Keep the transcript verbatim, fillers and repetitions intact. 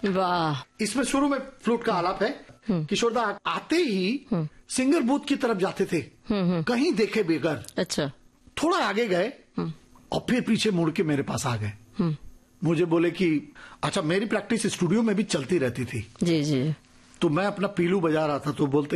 वाह। इसमें शुरू में फ्लूट का आलाप है। किशोर दा आते ही सिंगर बूथ की तरफ जाते थे, कहीं देखे बगैर। अच्छा। थोड़ा आगे गए और फिर पीछे मुड़ के मेरे पास आ गए। मुझे बोले कि अच्छा, मेरी प्रैक्टिस स्टूडियो में भी चलती रहती थी जी जी, तो मैं अपना पीलू बजा रहा था, तो बोलते